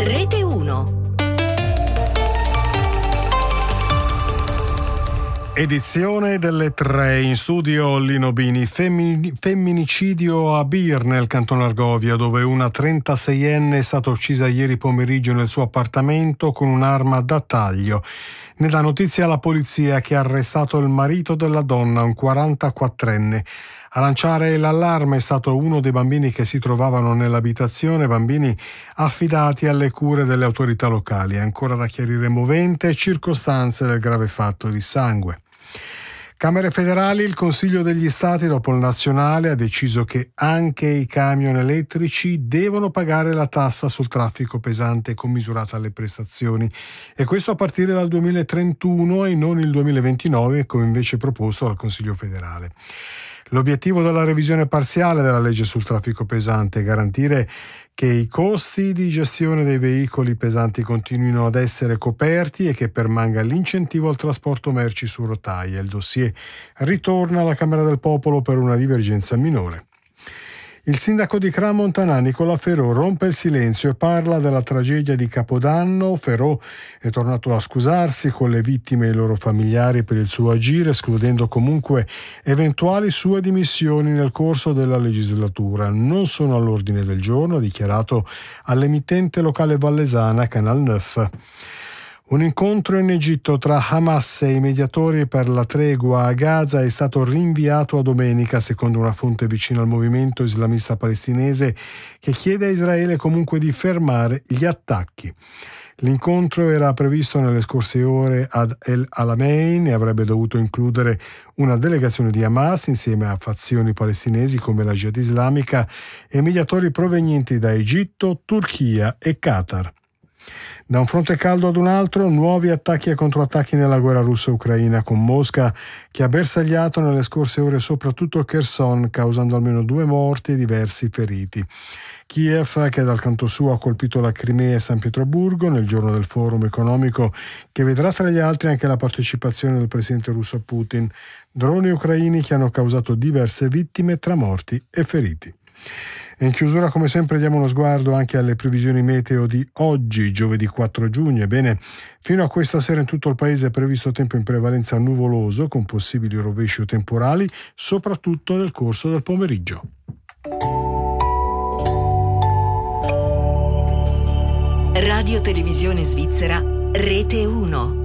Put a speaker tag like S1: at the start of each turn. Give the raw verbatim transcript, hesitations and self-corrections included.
S1: Rete uno.
S2: Edizione delle tre, in studio Lino Bini. Femmin- femminicidio a Bir nel canton Argovia, dove una trentaseienne è stata uccisa ieri pomeriggio nel suo appartamento con un'arma da taglio. Ne dà notizia la polizia, che ha arrestato il marito della donna, un quarantaquattrenne. A lanciare l'allarme è stato uno dei bambini che si trovavano nell'abitazione, bambini affidati alle cure delle autorità locali. È ancora da chiarire movente e circostanze del grave fatto di sangue. Camere federali, il Consiglio degli Stati, dopo il nazionale, ha deciso che anche i camion elettrici devono pagare la tassa sul traffico pesante commisurata alle prestazioni, e questo a partire dal duemilatrentuno e non il duemilaventinove, come invece proposto dal Consiglio federale. L'obiettivo della revisione parziale della legge sul traffico pesante è garantire che i costi di gestione dei veicoli pesanti continuino ad essere coperti e che permanga l'incentivo al trasporto merci su rotaia. Il dossier ritorna alla Camera del Popolo per una divergenza minore. Il sindaco di Cran Montanà, Nicola Ferrò, rompe il silenzio e parla della tragedia di Capodanno. Ferrò è tornato a scusarsi con le vittime e i loro familiari per il suo agire, escludendo comunque eventuali sue dimissioni nel corso della legislatura. Non sono all'ordine del giorno, ha dichiarato all'emittente locale vallesana Canal nove. Un incontro in Egitto tra Hamas e i mediatori per la tregua a Gaza è stato rinviato a domenica, secondo una fonte vicina al movimento islamista palestinese, che chiede a Israele comunque di fermare gli attacchi. L'incontro era previsto nelle scorse ore ad El Alamein e avrebbe dovuto includere una delegazione di Hamas insieme a fazioni palestinesi come la Jihad islamica e mediatori provenienti da Egitto, Turchia e Qatar. Da un fronte caldo ad un altro, nuovi attacchi e controattacchi nella guerra russa-ucraina, con Mosca che ha bersagliato nelle scorse ore soprattutto Kherson, causando almeno due morti e diversi feriti. Kiev, che dal canto suo ha colpito la Crimea e San Pietroburgo nel giorno del forum economico, che vedrà tra gli altri anche la partecipazione del presidente russo Putin. Droni ucraini che hanno causato diverse vittime tra morti e feriti. In chiusura, come sempre, diamo uno sguardo anche alle previsioni meteo di oggi, giovedì quattro giugno. Ebbene, fino a questa sera in tutto il paese è previsto tempo in prevalenza nuvoloso, con possibili rovesci o temporali, soprattutto nel corso del pomeriggio.
S1: Radio Televisione Svizzera, Rete uno.